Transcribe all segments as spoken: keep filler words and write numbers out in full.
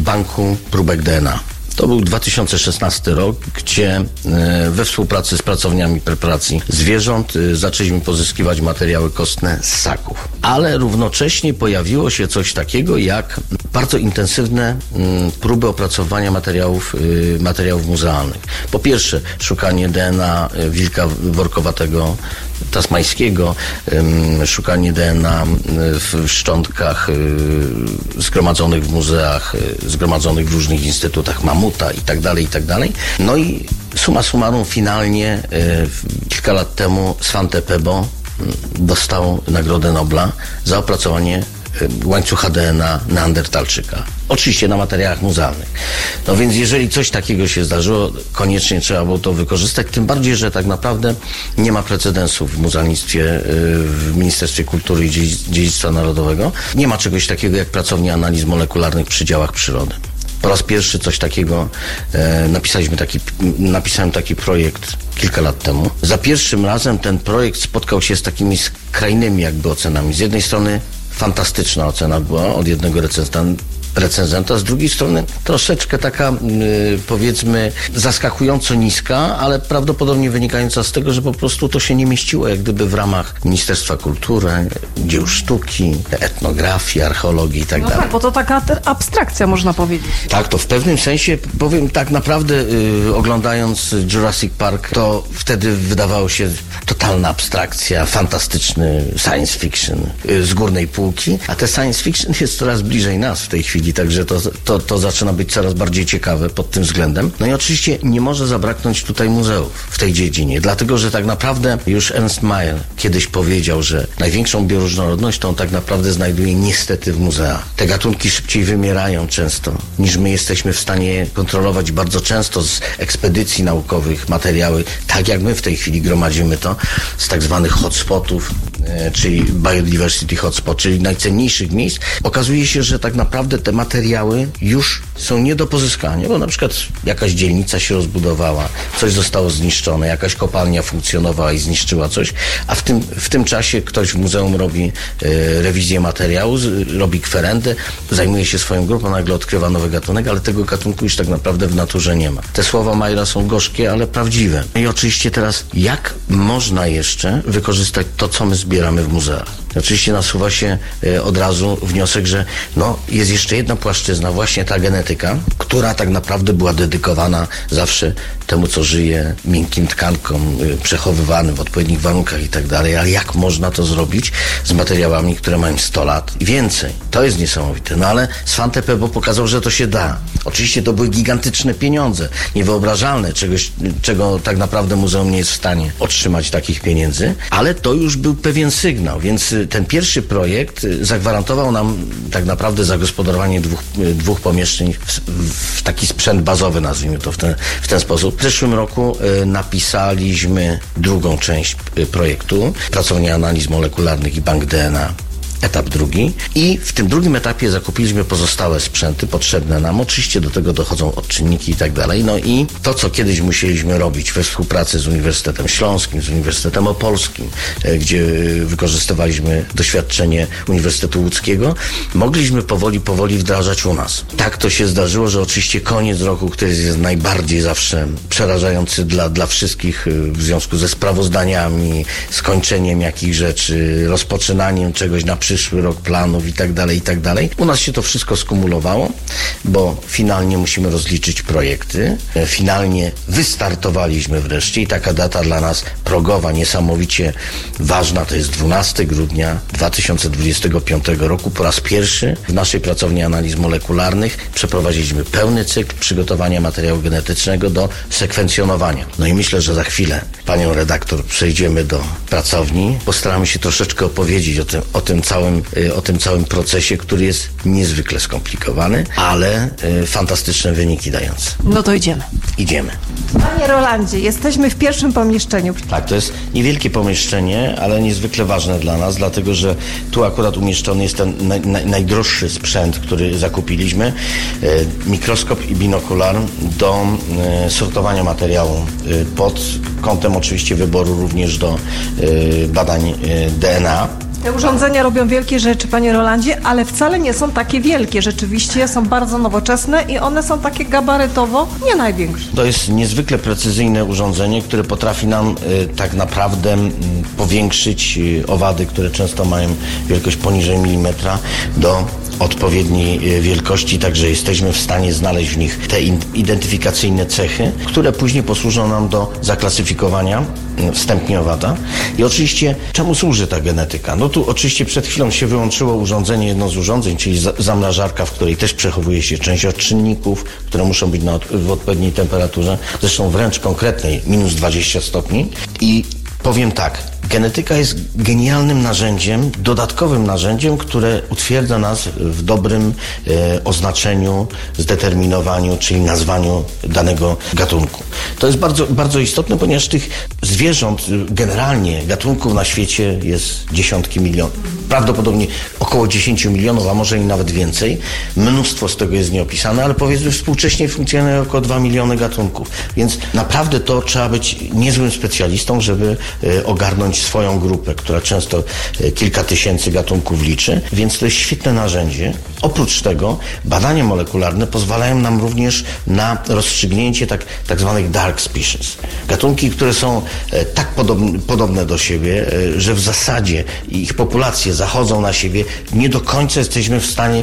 banku próbek D N A. To był dwa tysiące szesnasty rok, gdzie we współpracy z pracowniami preparacji zwierząt zaczęliśmy pozyskiwać materiały kostne z ssaków. Ale równocześnie pojawiło się coś takiego jak bardzo intensywne próby opracowania materiałów, materiałów muzealnych. Po pierwsze, szukanie D N A wilka workowatego tasmańskiego, szukanie D N A w szczątkach zgromadzonych w muzeach, zgromadzonych w różnych instytutach, mamuta i tak dalej, i tak dalej. No i summa summarum finalnie kilka lat temu Svante Pääbo dostał Nagrodę Nobla za opracowanie łańcucha D N A neandertalczyka. Oczywiście na materiałach muzealnych. No więc jeżeli coś takiego się zdarzyło, koniecznie trzeba było to wykorzystać, tym bardziej, że tak naprawdę nie ma precedensów w muzealnictwie, w Ministerstwie Kultury i Dziedzictwa Narodowego. Nie ma czegoś takiego jak pracownia analiz molekularnych przy działach przyrody. Po raz pierwszy coś takiego e, napisaliśmy taki, napisałem taki projekt kilka lat temu. Za pierwszym razem ten projekt spotkał się z takimi skrajnymi jakby ocenami. Z jednej strony fantastyczna ocena była od jednego recenzenta, recenzenta, z drugiej strony troszeczkę taka, yy, powiedzmy, zaskakująco niska, ale prawdopodobnie wynikająca z tego, że po prostu to się nie mieściło jak gdyby w ramach Ministerstwa Kultury, dzieł sztuki, etnografii, archeologii i tak no dalej. Tak, bo to taka abstrakcja, można powiedzieć. Tak, to w pewnym sensie, powiem tak naprawdę, yy, oglądając Jurassic Park, to wtedy wydawało się totalna abstrakcja, fantastyczny science fiction yy, z górnej półki, a te science fiction jest coraz bliżej nas w tej chwili. Także to, to, to zaczyna być coraz bardziej ciekawe pod tym względem. No i oczywiście nie może zabraknąć tutaj muzeów w tej dziedzinie, dlatego że tak naprawdę już Ernst Mayr kiedyś powiedział, że największą bioróżnorodność to on tak naprawdę znajduje niestety w muzeach. Te gatunki szybciej wymierają często, niż my jesteśmy w stanie kontrolować bardzo często z ekspedycji naukowych materiały, tak jak my w tej chwili gromadzimy to z tak zwanych hotspotów, e, czyli Biodiversity Hotspot, czyli najcenniejszych miejsc. Okazuje się, że tak naprawdę te materiały już są nie do pozyskania, bo na przykład jakaś dzielnica się rozbudowała, coś zostało zniszczone, jakaś kopalnia funkcjonowała i zniszczyła coś, a w tym, w tym czasie ktoś w muzeum robi e, rewizję materiału, z, robi kwerendę, zajmuje się swoją grupą, nagle odkrywa nowy gatunek, ale tego gatunku już tak naprawdę w naturze nie ma. Te słowa Mayra są gorzkie, ale prawdziwe. I oczywiście teraz, jak można jeszcze wykorzystać to, co my zbieramy w muzeach? Oczywiście nasuwa się e, od razu wniosek, że no, jest jeszcze jedna płaszczyzna, właśnie ta genetyka, która tak naprawdę była dedykowana zawsze temu, co żyje, miękkim tkankom, y, przechowywanym w odpowiednich warunkach i tak dalej, ale jak można to zrobić z materiałami, które mają sto lat i więcej? To jest niesamowite. No ale Svante Pääbo pokazał, że to się da. Oczywiście to były gigantyczne pieniądze, niewyobrażalne, czegoś, czego tak naprawdę muzeum nie jest w stanie otrzymać takich pieniędzy, ale to już był pewien sygnał, więc ten pierwszy projekt zagwarantował nam tak naprawdę zagospodarowanie dwóch, dwóch pomieszczeń w, w taki sprzęt bazowy, nazwijmy to w ten, w ten sposób. W zeszłym roku y, napisaliśmy drugą część y, projektu, pracownia analiz molekularnych i bank D N A. Etap drugi i w tym drugim etapie zakupiliśmy pozostałe sprzęty potrzebne nam. Oczywiście do tego dochodzą odczynniki i tak dalej. No i to, co kiedyś musieliśmy robić we współpracy z Uniwersytetem Śląskim, z Uniwersytetem Opolskim, gdzie wykorzystywaliśmy doświadczenie Uniwersytetu Łódzkiego, mogliśmy powoli, powoli wdrażać u nas. Tak to się zdarzyło, że oczywiście koniec roku, który jest najbardziej zawsze przerażający dla, dla wszystkich w związku ze sprawozdaniami, skończeniem jakichś rzeczy, rozpoczynaniem czegoś na przyszły rok, planów i tak dalej, i tak dalej. U nas się to wszystko skumulowało, bo finalnie musimy rozliczyć projekty. Finalnie wystartowaliśmy wreszcie i taka data dla nas progowa, niesamowicie ważna, to jest dwunastego grudnia dwa tysiące dwudziestego piątego roku. Po raz pierwszy w naszej pracowni analiz molekularnych przeprowadziliśmy pełny cykl przygotowania materiału genetycznego do sekwencjonowania. No i myślę, że za chwilę panią redaktor przejdziemy do pracowni. Postaramy się troszeczkę opowiedzieć o tym, o tym całym, o tym całym procesie, który jest niezwykle skomplikowany, ale y, fantastyczne wyniki dające. No to idziemy. Idziemy. Panie Rolandzie, jesteśmy w pierwszym pomieszczeniu. Tak, to jest niewielkie pomieszczenie, ale niezwykle ważne dla nas, dlatego że tu akurat umieszczony jest ten naj, naj, najdroższy sprzęt, który zakupiliśmy. Y, mikroskop i binokular do y, sortowania materiału y, pod kątem oczywiście wyboru również do y, badań y, D N A. Te urządzenia robią wielkie rzeczy, panie Rolandzie, ale wcale nie są takie wielkie. Rzeczywiście są bardzo nowoczesne i one są takie gabarytowo nie największe. To jest niezwykle precyzyjne urządzenie, które potrafi nam y, tak naprawdę y, powiększyć y, owady, które często mają wielkość poniżej milimetra, do odpowiedniej y, wielkości, także jesteśmy w stanie znaleźć w nich te in, identyfikacyjne cechy, które później posłużą nam do zaklasyfikowania y, wstępnie owada. I oczywiście czemu służy ta genetyka? No tu oczywiście przed chwilą się wyłączyło urządzenie, jedno z urządzeń, czyli za, zamrażarka, w której też przechowuje się część odczynników, które muszą być na, w odpowiedniej temperaturze, zresztą wręcz konkretnej, minus dwadzieścia stopni. I powiem tak, genetyka jest genialnym narzędziem, dodatkowym narzędziem, które utwierdza nas w dobrym e, oznaczeniu, zdeterminowaniu, czyli nazwaniu danego gatunku. To jest bardzo, bardzo istotne, ponieważ tych zwierząt, generalnie gatunków na świecie jest dziesiątki milionów. Prawdopodobnie około dziesięć milionów, a może i nawet więcej. Mnóstwo z tego jest nieopisane, ale powiedzmy współcześnie funkcjonuje około dwa miliony gatunków. Więc naprawdę to trzeba być niezłym specjalistą, żeby e, ogarnąć swoją grupę, która często e, kilka tysięcy gatunków liczy, więc to jest świetne narzędzie. Oprócz tego badania molekularne pozwalają nam również na rozstrzygnięcie tak, tak zwanych dark species. Gatunki, które są e, tak podobne, podobne do siebie, e, że w zasadzie ich populacje zachodzą na siebie, nie do końca jesteśmy w stanie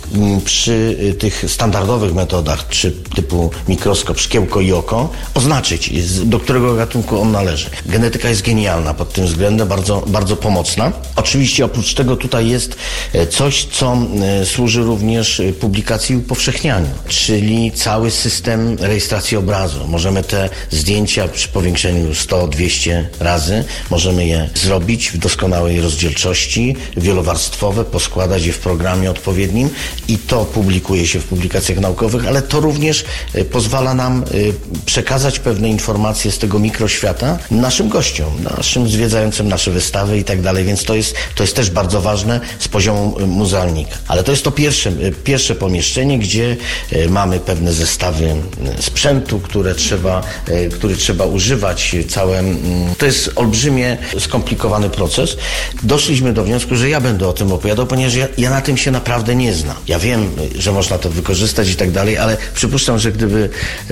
przy tych standardowych metodach, czy typu mikroskop, szkiełko i oko, oznaczyć, do którego gatunku on należy. Genetyka jest genialna pod tym względem, bardzo, bardzo pomocna. Oczywiście oprócz tego tutaj jest coś, co służy również publikacji i upowszechnianiu, czyli cały system rejestracji obrazu. Możemy te zdjęcia przy powiększeniu sto dwieście razy, możemy je zrobić w doskonałej rozdzielczości, wielowarstwowe, poskładać je w programie odpowiednim i to publikuje się w publikacjach naukowych, ale to również y, pozwala nam y, przekazać pewne informacje z tego mikroświata naszym gościom, naszym zwiedzającym nasze wystawy i tak dalej, więc to jest, to jest też bardzo ważne z poziomu y, muzealnika. Ale to jest to pierwsze, y, pierwsze pomieszczenie, gdzie y, mamy pewne zestawy y, sprzętu, które trzeba, y, który trzeba używać. Całe, y, to jest olbrzymie, skomplikowany proces. Doszliśmy do wniosku, że ja będę o tym opowiadał, ponieważ ja, ja na tym się naprawdę nie znam. Ja wiem, że można to wykorzystać i tak dalej, ale przypuszczam, że gdyby e,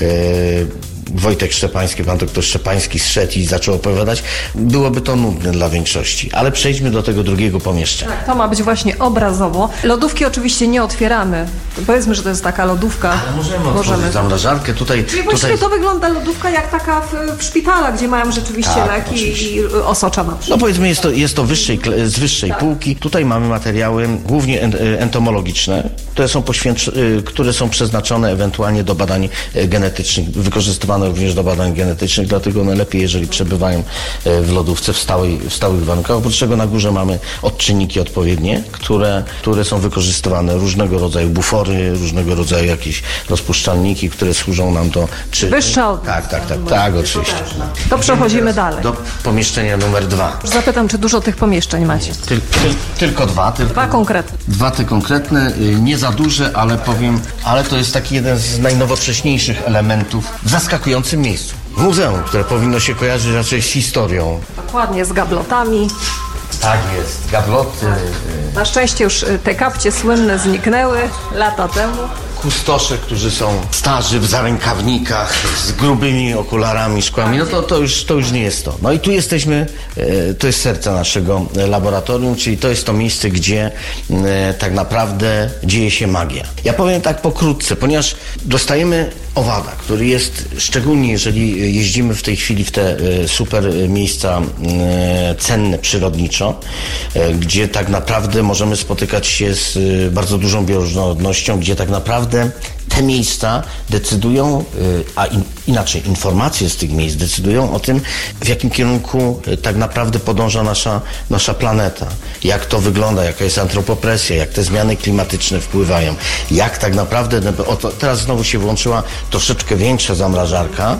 Wojtek Szczepański, pan doktor Szczepański zszedł i zaczął opowiadać, byłoby to nudne dla większości. Ale przejdźmy do tego drugiego pomieszczenia. Tak, to ma być właśnie obrazowo. Lodówki oczywiście nie otwieramy. Powiedzmy, że to jest taka lodówka. Ale możemy otworzyć zamrażarkę. Tutaj, Czyli właściwie tutaj... to wygląda lodówka jak taka w, w szpitalach, gdzie mają rzeczywiście tak, leki oczywiście. i osocza na przykład. No powiedzmy, jest to, jest to wyższej, z wyższej tak. półki. Tutaj mamy materiały głównie entomologiczne, które są, poświęc... które są przeznaczone ewentualnie do badań genetycznych, wykorzystywane również do badań genetycznych, dlatego one lepiej, jeżeli przebywają w lodówce w, stałej, w stałych warunkach. Oprócz czego na górze mamy odczynniki odpowiednie, które, które są wykorzystywane, różnego rodzaju bufory, różnego rodzaju jakieś rozpuszczalniki, które służą nam do... Czy... Wyższa od... Tak, tak, tak, tak, oczywiście. To przechodzimy dalej. Do pomieszczenia numer dwa. Zapytam, czy dużo tych pomieszczeń macie? Tyl, tyl, tylko dwa. Tylko, dwa konkretne. Dwa te konkretne, nie za duże, ale powiem, ale to jest taki jeden z najnowocześniejszych elementów w zaskakującym miejscu. W muzeum, które powinno się kojarzyć raczej z historią. Dokładnie, z gablotami. Tak jest, gabloty. Na szczęście już te kapcie słynne zniknęły lata temu. Kustosze, którzy są starzy w zarękawnikach, z grubymi okularami, szkłami, no to, to, już, to już nie jest to. No i tu jesteśmy, e, to jest serce naszego laboratorium, czyli to jest to miejsce, gdzie e, tak naprawdę dzieje się magia. Ja powiem tak pokrótce, ponieważ dostajemy owada, który jest, szczególnie jeżeli jeździmy w tej chwili w te e, super miejsca e, cenne przyrodniczo, e, gdzie tak naprawdę możemy spotykać się z e, bardzo dużą bioróżnorodnością, gdzie tak naprawdę te miejsca decydują, a in, inaczej informacje z tych miejsc decydują o tym, w jakim kierunku tak naprawdę podąża nasza, nasza planeta. Jak to wygląda, jaka jest antropopresja, jak te zmiany klimatyczne wpływają, jak tak naprawdę, oto teraz znowu się włączyła troszeczkę większa zamrażarka.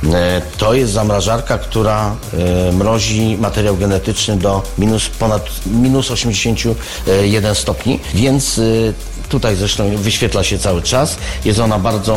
To jest zamrażarka, która mrozi materiał genetyczny do minus ponad minus osiemdziesiąt jeden stopni, więc tutaj zresztą wyświetla się cały czas. Jest ona bardzo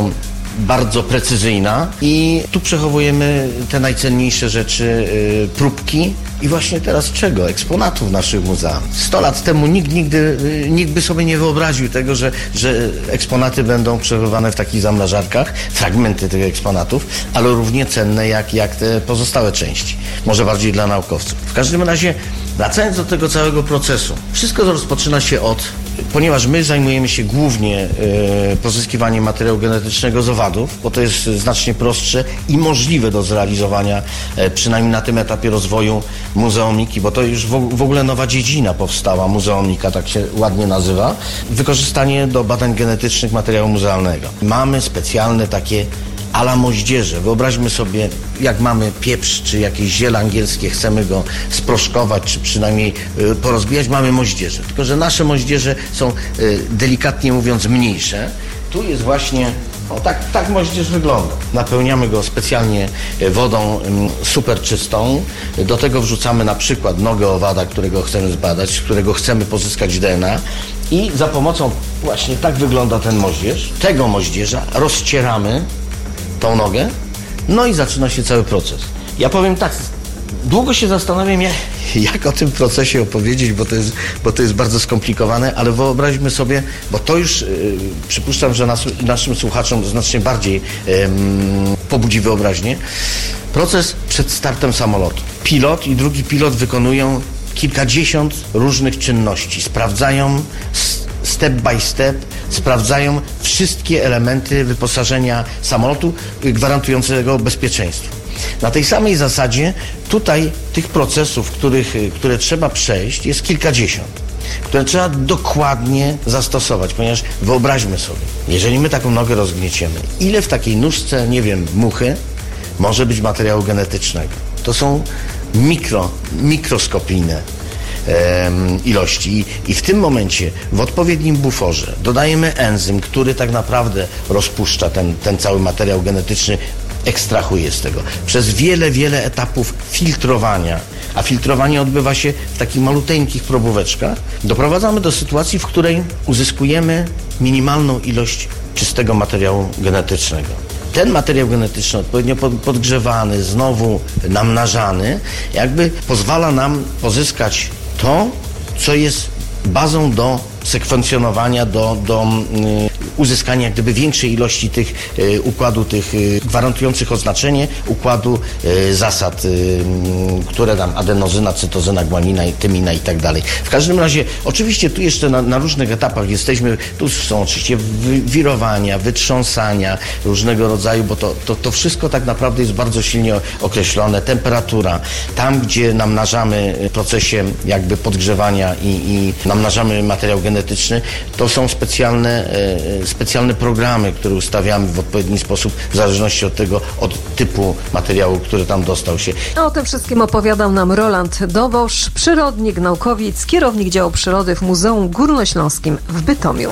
bardzo precyzyjna i tu przechowujemy te najcenniejsze rzeczy, yy, próbki i właśnie teraz czego? Eksponatów naszych muzeów. Sto lat temu nikt nigdy, yy, nikt by sobie nie wyobraził tego, że, że eksponaty będą przechowywane w takich zamrażarkach, fragmenty tych eksponatów, ale równie cenne jak, jak te pozostałe części. Może bardziej dla naukowców. W każdym razie, wracając do tego całego procesu, wszystko rozpoczyna się od, ponieważ my zajmujemy się głównie y, pozyskiwaniem materiału genetycznego z owadów, bo to jest znacznie prostsze i możliwe do zrealizowania, y, przynajmniej na tym etapie rozwoju muzeumiki, bo to już w, w ogóle nowa dziedzina powstała, muzeumika, tak się ładnie nazywa, wykorzystanie do badań genetycznych materiału muzealnego. Mamy specjalne takie a la moździerze. Wyobraźmy sobie, jak mamy pieprz, czy jakieś ziele angielskie, chcemy go sproszkować, czy przynajmniej y, porozbijać, mamy moździerze. Tylko że nasze moździerze są, y, delikatnie mówiąc, mniejsze. Tu jest właśnie, o tak, tak moździerz wygląda. Napełniamy go specjalnie wodą y, super czystą. Do tego wrzucamy na przykład nogę owada, którego chcemy zbadać, z którego chcemy pozyskać D N A. I za pomocą, właśnie tak wygląda ten moździerz, tego moździerza rozcieramy tą nogę, no i zaczyna się cały proces. Ja powiem tak, długo się zastanawiam, jak, jak o tym procesie opowiedzieć, bo to jest, bo to jest bardzo skomplikowane, ale wyobraźmy sobie, bo to już yy, przypuszczam, że nas, naszym słuchaczom znacznie bardziej yy, pobudzi wyobraźnię. Proces przed startem samolotu. Pilot i drugi pilot wykonują kilkadziesiąt różnych czynności, sprawdzają step by step, sprawdzają wszystkie elementy wyposażenia samolotu gwarantującego bezpieczeństwo. Na tej samej zasadzie tutaj tych procesów, których, które trzeba przejść, jest kilkadziesiąt, które trzeba dokładnie zastosować, ponieważ wyobraźmy sobie, jeżeli my taką nogę rozgnieciemy, ile w takiej nóżce, nie wiem, muchy może być materiału genetycznego. To są mikro, mikroskopijne ilości i w tym momencie w odpowiednim buforze dodajemy enzym, który tak naprawdę rozpuszcza ten, ten cały materiał genetyczny, ekstrahuje z tego. Przez wiele, wiele etapów filtrowania, a filtrowanie odbywa się w takich maluteńkich probóweczkach, doprowadzamy do sytuacji, w której uzyskujemy minimalną ilość czystego materiału genetycznego. Ten materiał genetyczny, odpowiednio podgrzewany, znowu namnażany, jakby pozwala nam pozyskać to, co jest bazą do sekwencjonowania, do, do y, uzyskania jak gdyby większej ilości tych y, układu, tych y, gwarantujących oznaczenie układu y, zasad, y, które tam adenozyna, cytozyna, guanina, tymina i tak dalej. W każdym razie, oczywiście tu jeszcze na, na różnych etapach jesteśmy, tu są oczywiście wirowania, wytrząsania różnego rodzaju, bo to, to, to wszystko tak naprawdę jest bardzo silnie określone. Temperatura, tam gdzie namnażamy w procesie jakby podgrzewania i, i namnażamy materiał genetyczny, to są specjalne, e, specjalne programy, które ustawiamy w odpowiedni sposób w zależności od tego, od typu materiału, który tam dostał się. A o tym wszystkim opowiadał nam Roland Dobosz, przyrodnik, naukowiec, kierownik działu przyrody w Muzeum Górnośląskim w Bytomiu.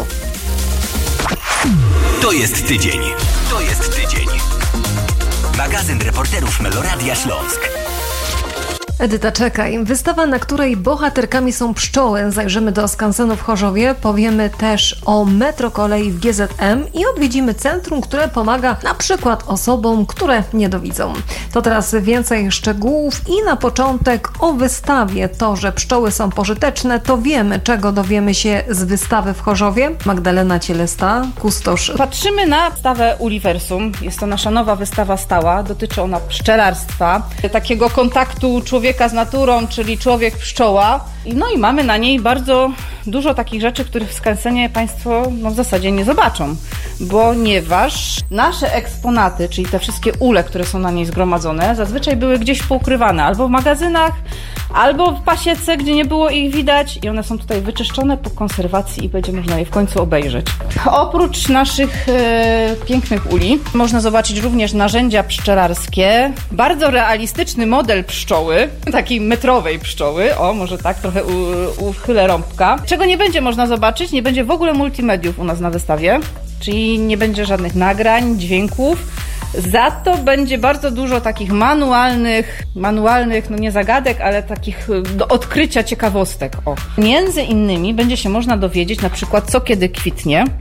To jest tydzień. To jest tydzień. Magazyn reporterów Meloradia Śląsk. Edyta, czekaj. Wystawa, na której bohaterkami są pszczoły. Zajrzymy do skansenu w Chorzowie, powiemy też o metrokolei w G Z M i odwiedzimy centrum, które pomaga na przykład osobom, które niedowidzą. To teraz więcej szczegółów i na początek o wystawie. To, że pszczoły są pożyteczne, to wiemy. Czego dowiemy się z wystawy w Chorzowie? Magdalena Cielesta, kustosz. Patrzymy na wystawę Uniwersum. Jest to nasza nowa wystawa stała. Dotyczy ona pszczelarstwa, takiego kontaktu człowieka z naturą, czyli człowiek-pszczoła. No i mamy na niej bardzo dużo takich rzeczy, których w skansenie Państwo no, w zasadzie nie zobaczą, ponieważ nasze eksponaty, czyli te wszystkie ule, które są na niej zgromadzone, zazwyczaj były gdzieś poukrywane, albo w magazynach, albo w pasiece, gdzie nie było ich widać i one są tutaj wyczyszczone po konserwacji i będzie można je w końcu obejrzeć. Oprócz naszych e, pięknych uli można zobaczyć również narzędzia pszczelarskie, bardzo realistyczny model pszczoły, takiej metrowej pszczoły, o może tak trochę u, uchylę rąbka. Czego nie będzie można zobaczyć? Nie będzie w ogóle multimediów u nas na wystawie, czyli nie będzie żadnych nagrań, dźwięków. Za to będzie bardzo dużo takich manualnych, manualnych, no nie zagadek, ale takich do odkrycia ciekawostek. O. Między innymi będzie się można dowiedzieć na przykład, co kiedy kwitnie,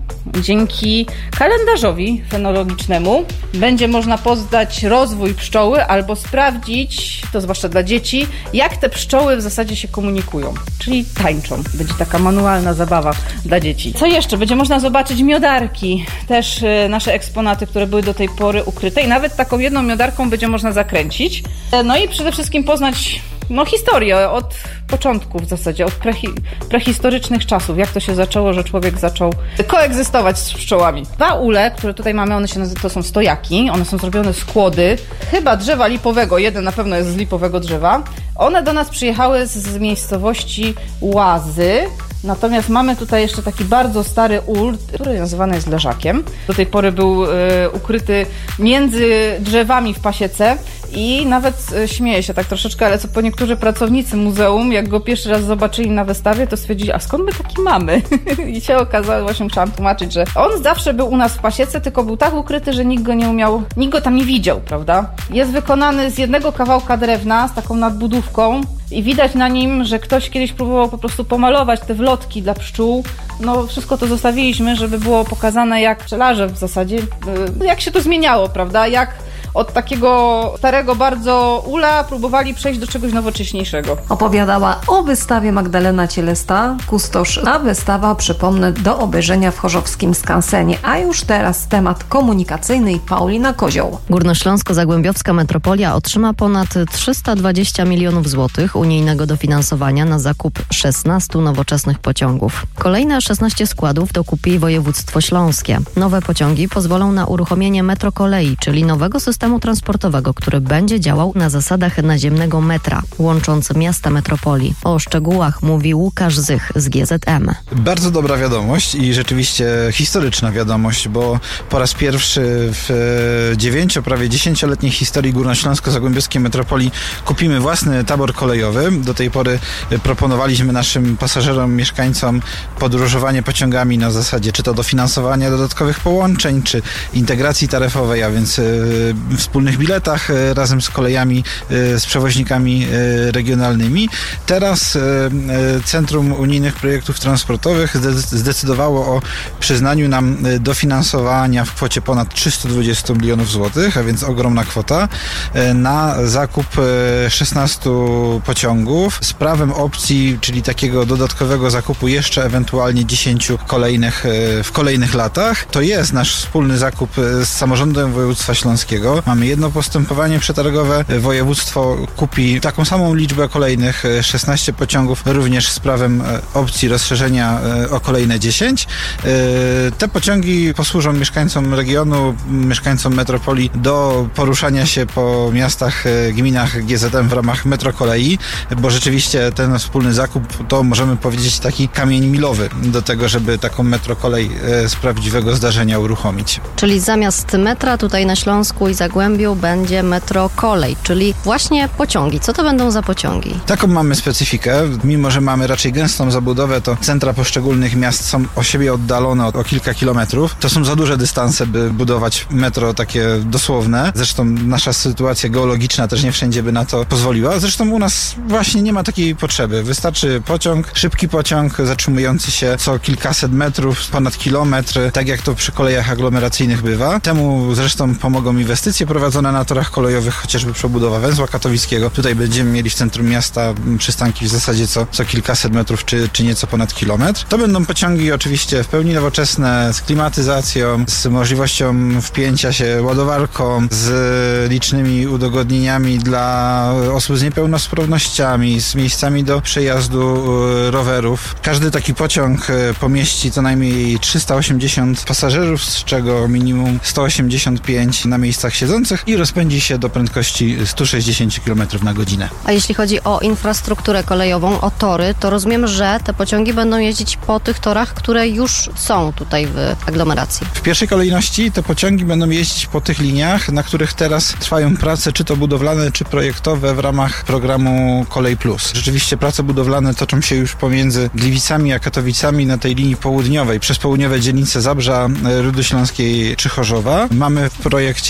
Dzięki kalendarzowi fenologicznemu będzie można poznać rozwój pszczoły albo sprawdzić, to zwłaszcza dla dzieci, jak te pszczoły w zasadzie się komunikują, czyli tańczą. Będzie taka manualna zabawa dla dzieci. Co jeszcze? Będzie można zobaczyć miodarki, też nasze eksponaty, które były do tej pory ukryte i nawet taką jedną miodarką będzie można zakręcić. No i przede wszystkim poznać no, historię od początku w zasadzie, od prehi- prehistorycznych czasów, jak to się zaczęło, że człowiek zaczął koegzystować z pszczołami. Dwa ule, które tutaj mamy, one się nazywają, to są stojaki, one są zrobione z kłody, chyba drzewa lipowego, jeden na pewno jest z lipowego drzewa. One do nas przyjechały z, z miejscowości Łazy, natomiast mamy tutaj jeszcze taki bardzo stary ul, który nazywany jest leżakiem. Do tej pory był y, ukryty między drzewami w pasiece i nawet y, śmieję się tak troszeczkę, ale co po niektórzy pracownicy muzeum, jak go pierwszy raz zobaczyli na wystawie, to stwierdzili, a skąd my taki mamy? I się okazało, właśnie musiałam tłumaczyć, że on zawsze był u nas w pasiece, tylko był tak ukryty, że nikt go nie umiał, nikt go tam nie widział, prawda? Jest wykonany z jednego kawałka drewna, z taką nadbudówką i widać na nim, że ktoś kiedyś próbował po prostu pomalować te wlotki dla pszczół. No wszystko to zostawiliśmy, żeby było pokazane, jak pszczelarze w zasadzie, jak się to zmieniało, prawda? Jak od takiego starego bardzo ula próbowali przejść do czegoś nowocześniejszego. Opowiadała o wystawie Magdalena Cielesta, kustosz. A wystawa, przypomnę, do obejrzenia w chorzowskim skansenie. A już teraz temat komunikacyjny i Paulina Kozioł. Górnośląsko-Zagłębiowska metropolia otrzyma ponad trzysta dwadzieścia milionów złotych unijnego dofinansowania na zakup szesnastu nowoczesnych pociągów. Kolejne szesnaście składów dokupi województwo śląskie. Nowe pociągi pozwolą na uruchomienie metrokolei, czyli nowego systemu systemu transportowego, który będzie działał na zasadach naziemnego metra, łącząc miasta metropolii. O szczegółach mówi Łukasz Zych z G Z M. Bardzo dobra wiadomość i rzeczywiście historyczna wiadomość, bo po raz pierwszy w dziewięcio, prawie dziesięcioletniej historii Górnośląsko-Zagłębiowskiej metropolii kupimy własny tabor kolejowy. Do tej pory proponowaliśmy naszym pasażerom, mieszkańcom podróżowanie pociągami na zasadzie czy to dofinansowania dodatkowych połączeń, czy integracji taryfowej, a więc wspólnych biletach razem z kolejami, z przewoźnikami regionalnymi. Teraz Centrum Unijnych Projektów Transportowych zdecydowało o przyznaniu nam dofinansowania w kwocie ponad trzysta dwadzieścia milionów złotych, a więc ogromna kwota, na zakup szesnastu pociągów z prawem opcji, czyli takiego dodatkowego zakupu jeszcze ewentualnie dziesięciu kolejnych w kolejnych latach. To jest nasz wspólny zakup z samorządem województwa śląskiego. Mamy jedno postępowanie przetargowe. Województwo kupi taką samą liczbę kolejnych szesnaście pociągów, również z prawem opcji rozszerzenia o kolejne dziesięć. Te pociągi posłużą mieszkańcom regionu, mieszkańcom metropolii do poruszania się po miastach, gminach G Z M w ramach metrokolei, bo rzeczywiście ten wspólny zakup to możemy powiedzieć taki kamień milowy do tego, żeby taką metrokolej z prawdziwego zdarzenia uruchomić. Czyli zamiast metra tutaj na Śląsku i Zagłębiu będzie metrokolej, czyli właśnie pociągi. Co to będą za pociągi? Taką mamy specyfikę. Mimo że mamy raczej gęstą zabudowę, to centra poszczególnych miast są o siebie oddalone o kilka kilometrów. To są za duże dystanse, by budować metro takie dosłowne. Zresztą nasza sytuacja geologiczna też nie wszędzie by na to pozwoliła. Zresztą u nas właśnie nie ma takiej potrzeby. Wystarczy pociąg, szybki pociąg, zatrzymujący się co kilkaset metrów, ponad kilometr, tak jak to przy kolejach aglomeracyjnych bywa. Temu zresztą pomogą inwestycje prowadzone na torach kolejowych, chociażby przebudowa węzła katowickiego. Tutaj będziemy mieli w centrum miasta przystanki w zasadzie co, co kilkaset metrów, czy, czy nieco ponad kilometr. To będą pociągi oczywiście w pełni nowoczesne, z klimatyzacją, z możliwością wpięcia się ładowarką, z licznymi udogodnieniami dla osób z niepełnosprawnościami, z miejscami do przejazdu rowerów. Każdy taki pociąg pomieści co najmniej trzysta osiemdziesiąt pasażerów, z czego minimum sto osiemdziesiąt pięć na miejscach siedzących i rozpędzi się do prędkości sto sześćdziesiąt kilometrów na godzinę. A jeśli chodzi o infrastrukturę kolejową, o tory, to rozumiem, że te pociągi będą jeździć po tych torach, które już są tutaj w aglomeracji. W pierwszej kolejności te pociągi będą jeździć po tych liniach, na których teraz trwają prace, czy to budowlane, czy projektowe w ramach programu Kolej Plus. Rzeczywiście prace budowlane toczą się już pomiędzy Gliwicami a Katowicami na tej linii południowej, przez południowe dzielnice Zabrza, Rudy Śląskiej czy Chorzowa. Mamy w projekcie jeszcze kilka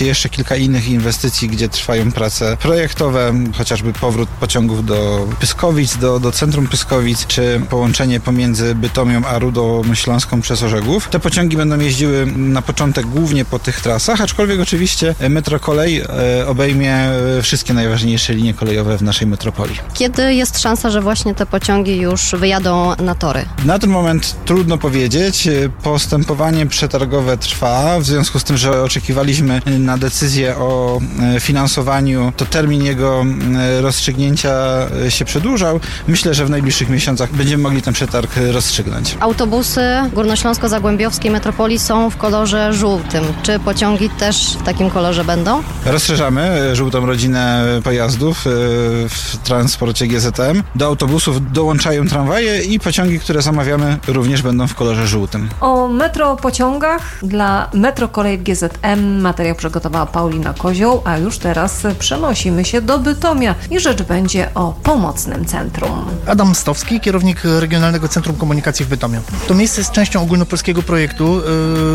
kilka innych inwestycji, gdzie trwają prace projektowe, chociażby powrót pociągów do Pyskowic, do, do centrum Pyskowic, czy połączenie pomiędzy Bytomią a Rudą Śląską przez Orzegów. Te pociągi będą jeździły na początek głównie po tych trasach, aczkolwiek oczywiście Metrokolej obejmie wszystkie najważniejsze linie kolejowe w naszej metropolii. Kiedy jest szansa, że właśnie te pociągi już wyjadą na tory? Na ten moment trudno powiedzieć. Postępowanie przetargowe trwa, w związku z tym, że oczekiwaliśmy na decyzję o finansowaniu, to termin jego rozstrzygnięcia się przedłużał. Myślę, że w najbliższych miesiącach będziemy mogli ten przetarg rozstrzygnąć. Autobusy Górnośląsko-Zagłębiowskiej Metropolii są w kolorze żółtym. Czy pociągi też w takim kolorze będą? Rozszerzamy żółtą rodzinę pojazdów w transporcie G Z M. Do autobusów dołączają tramwaje i pociągi, które zamawiamy, również będą w kolorze żółtym. O metropociągach dla Metrokolej w G Z M materiał przygotowała Paulina Kozioł, a już teraz przenosimy się do Bytomia i rzecz będzie o pomocnym centrum. Adam Stowski, kierownik Regionalnego Centrum Komunikacji w Bytomiu. To miejsce jest częścią ogólnopolskiego projektu yy,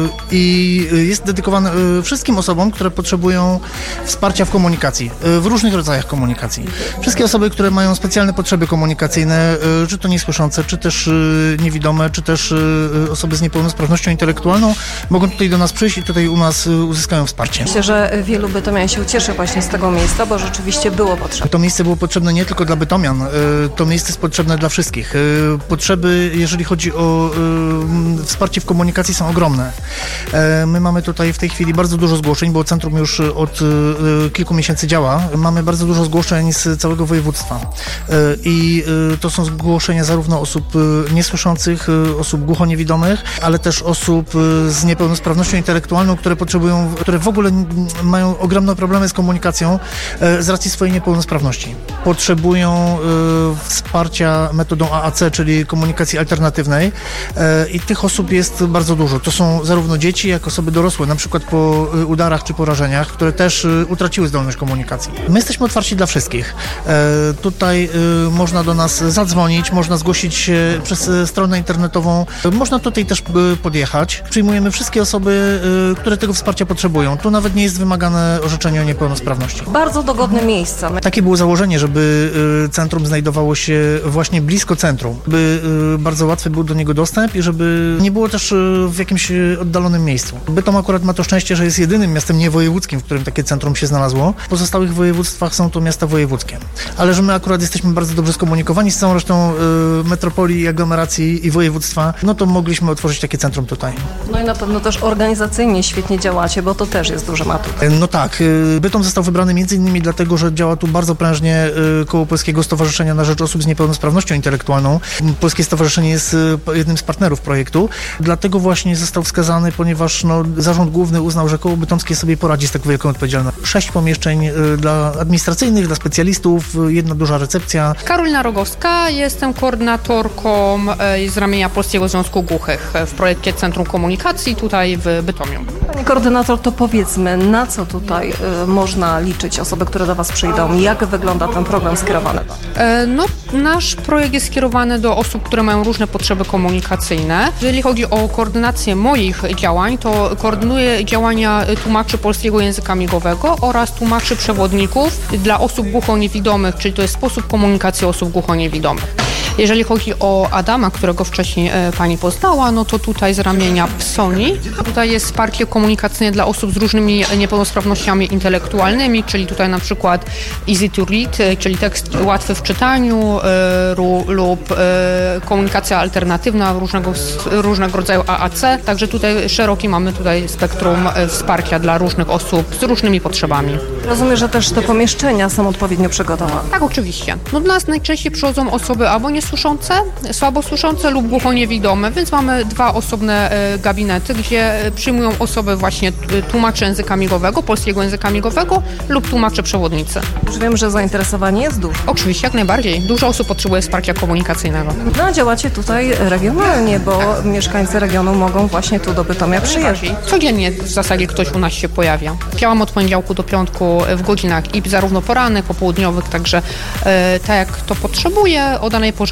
i jest dedykowane yy, wszystkim osobom, które potrzebują wsparcia w komunikacji, yy, w różnych rodzajach komunikacji. Wszystkie osoby, które mają specjalne potrzeby komunikacyjne, yy, czy to niesłyszące, czy też yy, niewidome, czy też yy, osoby z niepełnosprawnością intelektualną, mogą tutaj do nas przyjść i tutaj u nas yy, uzyskają wsparcie. Myślę, że wielu bytomian się cieszy właśnie z tego miejsca, bo rzeczywiście było potrzebne. To miejsce było potrzebne nie tylko dla bytomian, yy, to miejsce jest potrzebne dla wszystkich. Yy, potrzeby, jeżeli chodzi o yy, wsparcie w komunikacji, są ogromne. Yy, my mamy tutaj w tej chwili bardzo dużo zgłoszeń, bo centrum już od yy, kilku miesięcy działa. Mamy bardzo dużo zgłoszeń z całego województwa. Yy, I yy, to są zgłoszenia zarówno osób yy, niesłyszących, yy, osób głuchoniewidomych, ale też osób yy, z niepełnosprawnością intelektualną, które potrzebują, które w ogóle mają ogromne problemy z komunikacją yy, z racji swojej niepełnosprawności. Potrzebują yy, wsparcia metodą A A C, czyli komunikacji alternatywnej yy, i tych osób jest bardzo dużo. To są zarówno dzieci, jak osoby dorosłe, na przykład po yy, udarach czy porażeniach, które też yy, utraciły zdolność komunikacji. My jesteśmy otwarci dla wszystkich. Yy, tutaj yy, można do nas zadzwonić, można zgłosić się przez yy, stronę internetową, yy, można tutaj też yy, podjechać. Przyjmujemy wszystkie osoby, yy, które tego wsparcia potrzebują. Tu nawet nie jest wymagane orzeczenie o niepełnosprawności. Bardzo dogodne miejsca. Takie było założenie, żeby y, centrum znajdowało się właśnie blisko centrum, by y, bardzo łatwy był do niego dostęp i żeby nie było też y, w jakimś y, oddalonym miejscu. Bytom akurat ma to szczęście, że jest jedynym miastem niewojewódzkim, w którym takie centrum się znalazło. W pozostałych województwach są to miasta wojewódzkie. Ale że my akurat jesteśmy bardzo dobrze skomunikowani z całą resztą y, metropolii, aglomeracji i województwa, no to mogliśmy otworzyć takie centrum tutaj. No i na pewno też organizacyjnie świetnie działacie, bo to też jest duży atut. No tak, y, Bytom został wybrany między innymi dlatego, że działa tu bardzo prężnie y, koło Polskiego Stowarzyszenia na rzecz osób z niepełnosprawnością intelektualną. Polskie Stowarzyszenie jest y, jednym z partnerów projektu, dlatego właśnie został wskazany, ponieważ no, zarząd główny uznał, że koło bytomskie sobie poradzi z tak wielką odpowiedzialnością. Sześć pomieszczeń y, dla administracyjnych, dla specjalistów, y, jedna duża recepcja. Karolina Rogowska, jestem koordynatorką y, z ramienia Polskiego Związku Głuchych w projekcie Centrum Komunikacji tutaj w Bytomiu. Pani koordynator, to powiedzmy, na co tutaj y, można liczyć osoby, które do Was przyjdą? Jak wygląda ten program skierowany? E, no, nasz projekt jest skierowany do osób, które mają różne potrzeby komunikacyjne. Jeżeli chodzi o koordynację moich działań, to koordynuję działania tłumaczy polskiego języka migowego oraz tłumaczy przewodników dla osób głuchoniewidomych, czyli to jest sposób komunikacji osób głuchoniewidomych. Jeżeli chodzi o Adama, którego wcześniej e, Pani poznała, no to tutaj z ramienia Psoni. Tutaj jest wsparcie komunikacyjne dla osób z różnymi niepełnosprawnościami intelektualnymi, czyli tutaj na przykład easy to read, e, czyli tekst łatwy w czytaniu e, ru, lub e, komunikacja alternatywna różnego, różnego rodzaju A A C. Także tutaj szeroki mamy tutaj spektrum e, wsparcia dla różnych osób z różnymi potrzebami. Rozumiem, że też te pomieszczenia są odpowiednio przygotowane. Tak, oczywiście. No do nas najczęściej przychodzą osoby albo niesłyszące, słabosłyszące lub głuchoniewidome, więc mamy dwa osobne e, gabinety, gdzie przyjmują osoby właśnie tłumaczy języka migowego, polskiego języka migowego lub tłumacze przewodnicy. Już wiem, że zainteresowanie jest duże. Oczywiście, jak najbardziej. Dużo osób potrzebuje wsparcia komunikacyjnego. No a działacie tutaj regionalnie, bo tak. Mieszkańcy regionu mogą właśnie tu do Bytomia przyjeżdżać. Codziennie w zasadzie ktoś u nas się pojawia. Działam od poniedziałku do piątku w godzinach i zarówno porannych, popołudniowych, także e, tak jak to potrzebuje o danej porze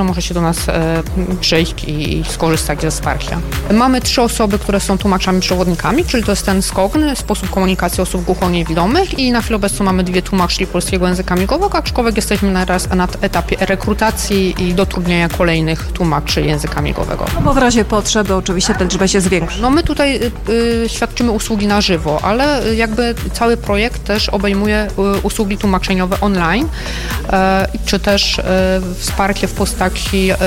zawsze może się do nas e, przyjść i, i skorzystać ze wsparcia. Mamy trzy osoby, które są tłumaczami przewodnikami, czyli to jest ten SKOGN, sposób komunikacji osób głuchoniewidomych, i na chwilę obecną mamy dwie tłumaczki polskiego języka migowego, aczkolwiek jesteśmy na, raz, na etapie rekrutacji i dotrudniania kolejnych tłumaczy języka migowego. No bo w razie potrzeby oczywiście ta liczba się zwiększy. No my tutaj y, y, świadczymy usługi na żywo, ale y, jakby cały projekt też obejmuje y, usługi tłumaczeniowe online, y, czy też y, wsparcie w postaci y,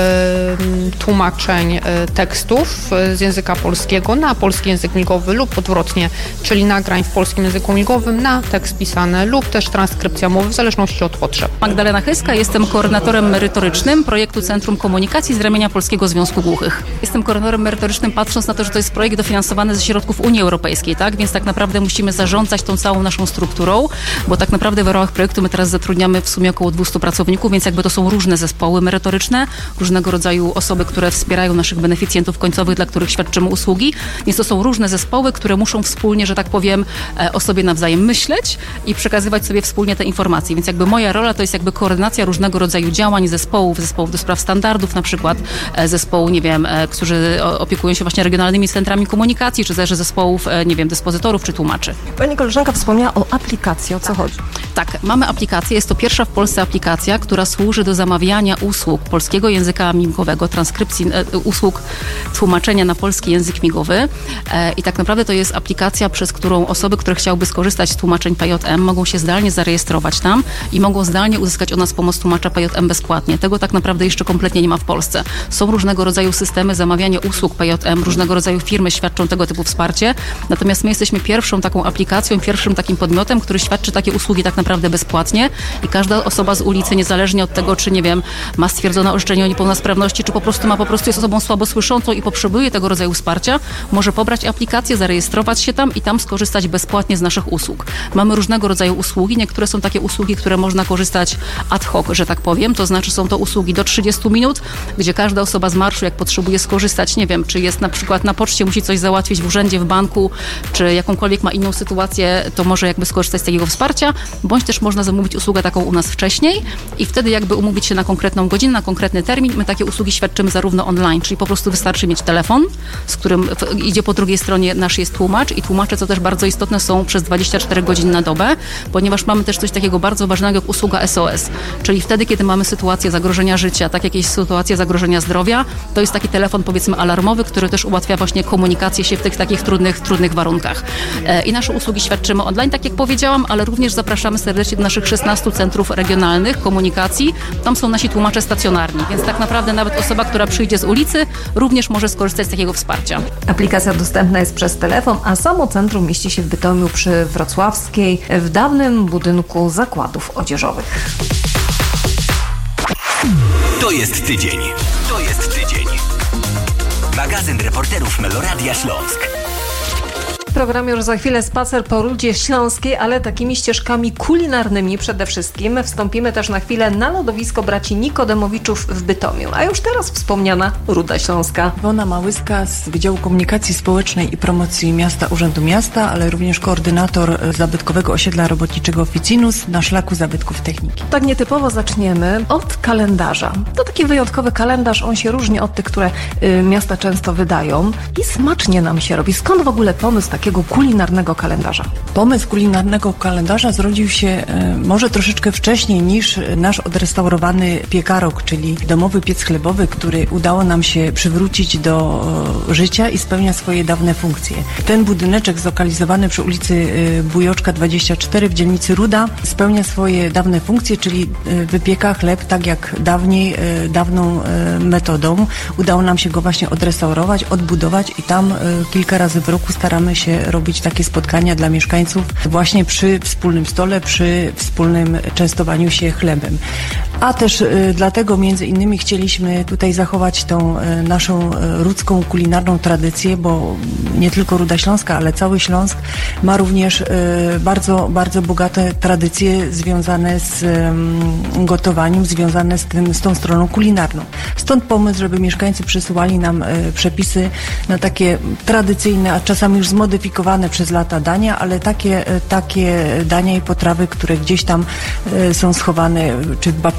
tłumaczeń y, tekstów y, z języka polskiego na polski język migowy lub odwrotnie, czyli nagrań w polskim języku migowym na tekst pisany lub też transkrypcja mowy w zależności od potrzeb. Magdalena Chyska, jestem koordynatorem merytorycznym projektu Centrum Komunikacji z ramienia Polskiego Związku Głuchych. Jestem koordynatorem merytorycznym, patrząc na to, że to jest projekt dofinansowany ze środków Unii Europejskiej, tak? Więc tak naprawdę musimy zarządzać tą całą naszą strukturą, bo tak naprawdę w ramach projektu my teraz zatrudniamy w sumie około dwieście pracowników, więc jakby to są różne zespoły merytoryczne, różnego rodzaju osoby, które wspierają naszych beneficjentów końcowych, dla których świadczymy usługi. Więc to są różne zespoły, które muszą wspólnie, że tak powiem, o sobie nawzajem myśleć i przekazywać sobie wspólnie te informacje. Więc jakby moja rola to jest jakby koordynacja różnego rodzaju działań, zespołów, zespołów do spraw standardów, na przykład zespołu, nie wiem, którzy opiekują się właśnie regionalnymi centrami komunikacji, czy też zespołów, nie wiem, dyspozytorów czy tłumaczy. Pani koleżanka wspomniała o aplikacji. O co chodzi? Tak, mamy aplikację. Jest to pierwsza w Polsce aplikacja, która służy do zamawiania usług polskiego języka migowego, transkrypcji, e, usług tłumaczenia na polski język migowy. E, I tak naprawdę to jest aplikacja, przez którą osoby, które chciałyby skorzystać z tłumaczeń P J M, mogą się zdalnie zarejestrować tam i mogą zdalnie uzyskać od nas pomoc tłumacza P J M bezpłatnie. Tego tak naprawdę jeszcze kompletnie nie ma w Polsce. Są różnego rodzaju systemy zamawiania usług P J M, różnego rodzaju firmy świadczą tego typu wsparcie, natomiast my jesteśmy pierwszą taką aplikacją, pierwszym takim podmiotem, który świadczy takie usługi tak naprawdę bezpłatnie i każda osoba z ulicy, niezależnie od tego, czy nie wiem, ma stwierdzone orzeczenie o niepełnosprawności, czy po prostu ma po prostu jest osobą słabo słyszącą i potrzebuje tego rodzaju wsparcia, może pobrać aplikację, zarejestrować się tam i tam skorzystać bezpłatnie z naszych usług. Mamy różnego rodzaju usługi, niektóre są takie usługi, które można korzystać ad hoc, że tak powiem, to znaczy są to usługi do trzydziestu minut, gdzie każda osoba z marszu, jak potrzebuje skorzystać, nie wiem, czy jest na przykład na poczcie, musi coś załatwić w urzędzie, w banku, czy jakąkolwiek ma inną sytuację, to może jakby skorzystać z takiego wsparcia, bądź też można zamówić usługę taką u nas wcześniej i wtedy jakby umówić się na konkretną godzinę, na konkretny termin. My takie usługi świadczymy zarówno online, czyli po prostu wystarczy mieć telefon, z którym idzie po drugiej stronie nasz jest tłumacz i tłumacze, co też bardzo istotne, są przez dwadzieścia cztery godziny na dobę, ponieważ mamy też coś takiego bardzo ważnego jak usługa S O S, czyli wtedy, kiedy mamy sytuację zagrożenia życia, tak jakieś sytuacje zagrożenia zdrowia, to jest taki telefon, powiedzmy, alarmowy, który też ułatwia właśnie komunikację się w tych takich trudnych, trudnych warunkach. I nasze usługi świadczymy online, tak jak powiedziałam, ale również zapraszamy serdecznie do naszych szesnastu centrów regionalnych komunikacji. Tam są nasi tłumacze stacjonarni, więc tak naprawdę nawet osoba, która przyjdzie z ulicy, również może skorzystać z takiego wsparcia. Aplikacja dostępna jest przez telefon, a samo centrum mieści się w Bytomiu przy Wrocławskiej, w dawnym budynku zakładów odzieżowych. To jest tydzień. To jest tydzień. Magazyn reporterów Meloradia Śląsk. W programie już za chwilę spacer po Rudzie Śląskiej, ale takimi ścieżkami kulinarnymi przede wszystkim. Wstąpimy też na chwilę na lodowisko braci Nikodemowiczów w Bytomiu. A już teraz wspomniana Ruda Śląska. Iwona Małyska z Wydziału Komunikacji Społecznej i Promocji Miasta Urzędu Miasta, ale również koordynator zabytkowego osiedla robotniczego Ficinus na szlaku zabytków techniki. Tak nietypowo zaczniemy od kalendarza. To taki wyjątkowy kalendarz, on się różni od tych, które y, miasta często wydają i smacznie nam się robi. Skąd w ogóle pomysł takiego kulinarnego kalendarza? Pomysł kulinarnego kalendarza zrodził się e, może troszeczkę wcześniej niż nasz odrestaurowany piekarok, czyli domowy piec chlebowy, który udało nam się przywrócić do e, życia i spełnia swoje dawne funkcje. Ten budyneczek zlokalizowany przy ulicy e, Bujoczka dwadzieścia cztery w dzielnicy Ruda spełnia swoje dawne funkcje, czyli e, wypieka chleb tak jak dawniej, e, dawną e, metodą. Udało nam się go właśnie odrestaurować, odbudować i tam e, kilka razy w roku staramy się robić takie spotkania dla mieszkańców właśnie przy wspólnym stole, przy wspólnym częstowaniu się chlebem. A też y, dlatego między innymi chcieliśmy tutaj zachować tą y, naszą y, rudzką kulinarną tradycję, bo nie tylko Ruda Śląska, ale cały Śląsk ma również y, bardzo, bardzo bogate tradycje związane z y, gotowaniem, związane z, tym, z tą stroną kulinarną. Stąd pomysł, żeby mieszkańcy przysyłali nam y, przepisy na takie tradycyjne, a czasami już zmodyfikowane przez lata dania, ale takie, y, takie dania i potrawy, które gdzieś tam y, są schowane, czy w babci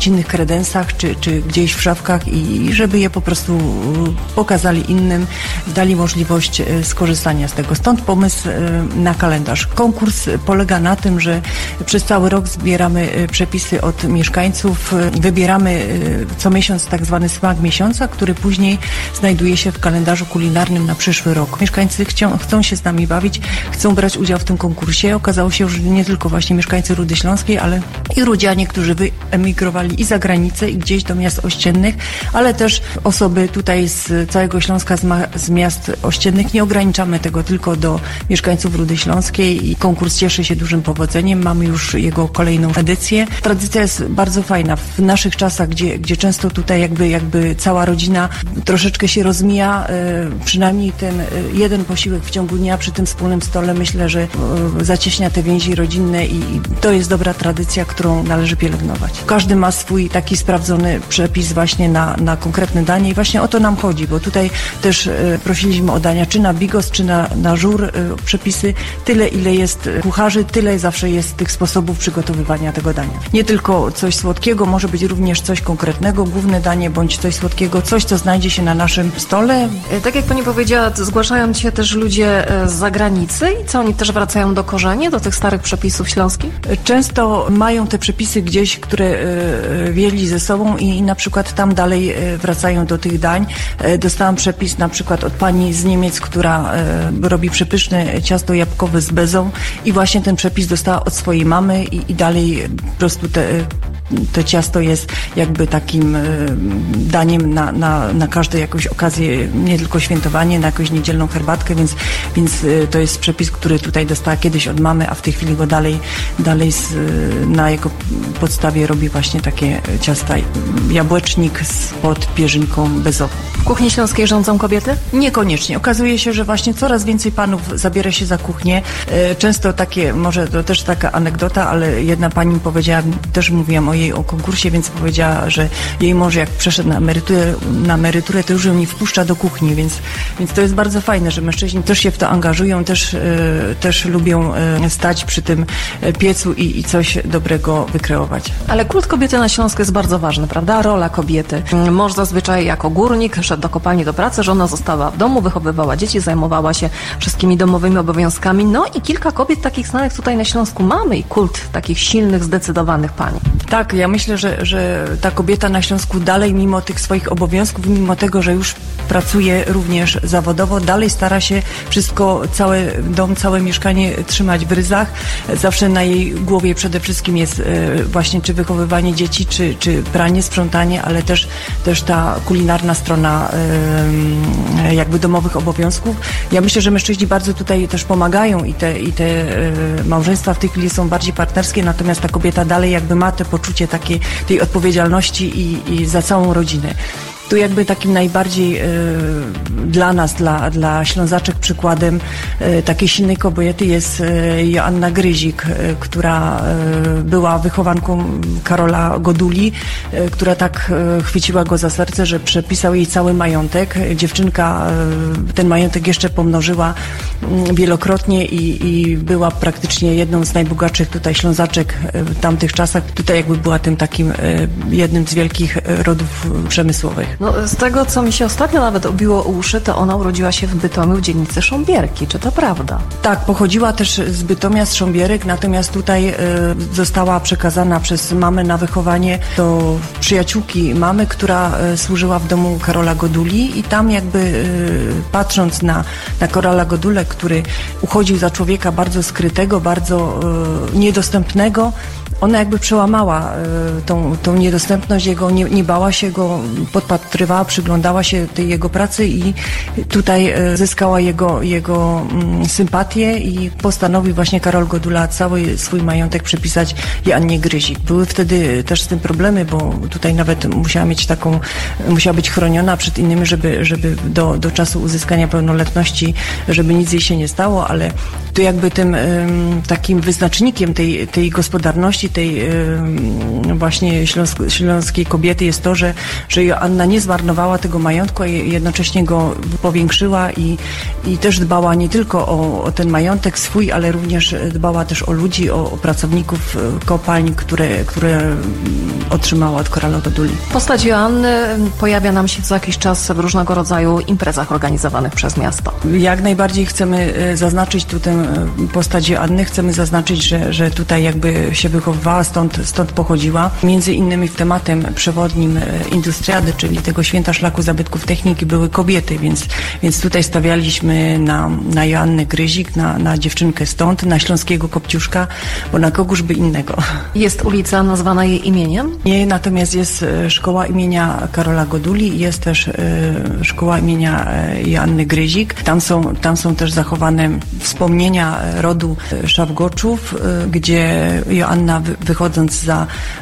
innych kredensach, czy, czy gdzieś w szafkach i żeby je po prostu pokazali innym, dali możliwość skorzystania z tego. Stąd pomysł na kalendarz. Konkurs polega na tym, że przez cały rok zbieramy przepisy od mieszkańców, wybieramy co miesiąc tak zwany smak miesiąca, który później znajduje się w kalendarzu kulinarnym na przyszły rok. Mieszkańcy chcą, chcą się z nami bawić, chcą brać udział w tym konkursie. Okazało się, że nie tylko właśnie mieszkańcy Rudy Śląskiej, ale i Rudzianie, którzy wyemigrowali i za granicę, i gdzieś do miast ościennych, ale też osoby tutaj z całego Śląska, z, ma- z miast ościennych. Nie ograniczamy tego tylko do mieszkańców Rudy Śląskiej i konkurs cieszy się dużym powodzeniem. Mamy już jego kolejną edycję. Tradycja jest bardzo fajna. W naszych czasach, gdzie, gdzie często tutaj jakby, jakby cała rodzina troszeczkę się rozmija, e, przynajmniej ten jeden posiłek w ciągu dnia przy tym wspólnym stole, myślę, że e, zacieśnia te więzi rodzinne i, i to jest dobra tradycja, którą należy pielęgnować. Każdy ma swój taki sprawdzony przepis właśnie na, na konkretne danie i właśnie o to nam chodzi, bo tutaj też e, prosiliśmy o dania czy na bigos, czy na, na żur e, przepisy. Tyle, ile jest kucharzy, tyle zawsze jest tych sposobów przygotowywania tego dania. Nie tylko coś słodkiego, może być również coś konkretnego, główne danie, bądź coś słodkiego, coś, co znajdzie się na naszym stole. Tak jak pani powiedziała, zgłaszają się też ludzie z zagranicy i co, oni też wracają do korzeni, do tych starych przepisów śląskich? Często mają te przepisy gdzieś, które wzięli ze sobą i na przykład tam dalej wracają do tych dań. Dostałam przepis na przykład od pani z Niemiec, która robi przepyszne ciasto jabłkowe z bezą i właśnie ten przepis dostała od swojej mamy i, i dalej po prostu te to ciasto jest jakby takim daniem na, na, na każdą jakąś okazję, nie tylko świętowanie, na jakąś niedzielną herbatkę, więc, więc to jest przepis, który tutaj dostała kiedyś od mamy, a w tej chwili go dalej, dalej z, na jego podstawie robi właśnie takie ciasta jabłecznik z pod pierzynką bezową. W kuchni śląskiej rządzą kobiety? Niekoniecznie. Okazuje się, że właśnie coraz więcej panów zabiera się za kuchnię. Często takie, może to też taka anegdota, ale jedna pani powiedziała, też mówiłam o jej o konkursie, więc powiedziała, że jej mąż jak przeszedł na emeryturę, na emeryturę to już ją nie wpuszcza do kuchni, więc, więc to jest bardzo fajne, że mężczyźni też się w to angażują, też, też lubią stać przy tym piecu i, i coś dobrego wykreować. Ale kult kobiety na Śląsku jest bardzo ważny, prawda? Rola kobiety. Mąż zazwyczaj jako górnik szedł do kopalni do pracy, żona została w domu, wychowywała dzieci, zajmowała się wszystkimi domowymi obowiązkami. No i kilka kobiet takich znanych tutaj na Śląsku mamy i kult takich silnych, zdecydowanych pań. Tak, ja myślę, że, że ta kobieta na Śląsku dalej mimo tych swoich obowiązków, mimo tego, że już pracuje również zawodowo, dalej stara się wszystko, cały dom, całe mieszkanie trzymać w ryzach. Zawsze na jej głowie przede wszystkim jest właśnie czy wychowywanie dzieci, czy, czy pranie, sprzątanie, ale też, też ta kulinarna strona jakby domowych obowiązków. Ja myślę, że mężczyźni bardzo tutaj też pomagają i te, i te małżeństwa w tej chwili są bardziej partnerskie, natomiast ta kobieta dalej jakby ma te poczucie takiej tej odpowiedzialności i, i za całą rodzinę. Tu jakby takim najbardziej y, dla nas, dla, dla Ślązaczek przykładem y, takiej silnej kobiety jest y, Joanna Gryzik, y, która y, była wychowanką Karola Goduli, y, która tak y, chwyciła go za serce, że przepisał jej cały majątek. Dziewczynka y, ten majątek jeszcze pomnożyła y, wielokrotnie i, i była praktycznie jedną z najbogatszych tutaj Ślązaczek y, w tamtych czasach. Tutaj jakby była tym takim y, jednym z wielkich y, rodów y, przemysłowych. No, z tego, co mi się ostatnio nawet obiło o uszy, to ona urodziła się w Bytomiu w dzielnicy Sząbierki. Czy to prawda? Tak, pochodziła też z Bytomia, z Sząbierek, natomiast tutaj y, została przekazana przez mamę na wychowanie do przyjaciółki mamy, która y, służyła w domu Karola Goduli i tam jakby y, patrząc na, na Karola Godulę, który uchodził za człowieka bardzo skrytego, bardzo y, niedostępnego, ona jakby przełamała y, tą, tą niedostępność jego, nie, nie bała się go, podpatrywała, przyglądała się tej jego pracy i tutaj y, zyskała jego, jego y, sympatię i postanowił właśnie Karol Godula cały swój majątek przypisać Joannie Gryzik. Były wtedy też z tym problemy, bo tutaj nawet musiała mieć taką, musiała być chroniona przed innymi, żeby, żeby do, do czasu uzyskania pełnoletności, żeby nic jej się nie stało, ale tu jakby tym y, takim wyznacznikiem tej, tej gospodarności, wartości tej właśnie śląsk- śląskiej kobiety jest to, że, że Joanna nie zmarnowała tego majątku, a jednocześnie go powiększyła i, i też dbała nie tylko o, o ten majątek swój, ale również dbała też o ludzi, o, o pracowników kopalń, które, które otrzymała od Karola Goduli. Postać Joanny pojawia nam się co jakiś czas w różnego rodzaju imprezach organizowanych przez miasto. Jak najbardziej chcemy zaznaczyć tu tę postać Joanny, chcemy zaznaczyć, że, że tutaj jakby się wychowywała, stąd, stąd pochodziła. Między innymi w tematem przewodnim Industriady, czyli tego święta szlaku zabytków techniki, były kobiety, więc, więc tutaj stawialiśmy na, na Joannę Gryzik, na, na dziewczynkę stąd, na śląskiego Kopciuszka, bo na kogóż by innego. Jest ulica nazwana jej imieniem? Nie, natomiast jest szkoła imienia Karola Goduli, jest też szkoła imienia Joanny Gryzik. Tam są, tam są też zachowane wspomnienia rodu Szawgoczów, gdzie Joanna wychodząc za,